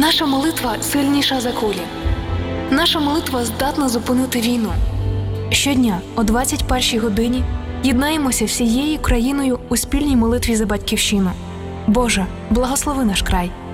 Наша молитва сильніша за кулі. Наша молитва здатна зупинити війну. Щодня о 21-й годині єднаємося всією країною у спільній молитві за Батьківщину. Боже, благослови наш край.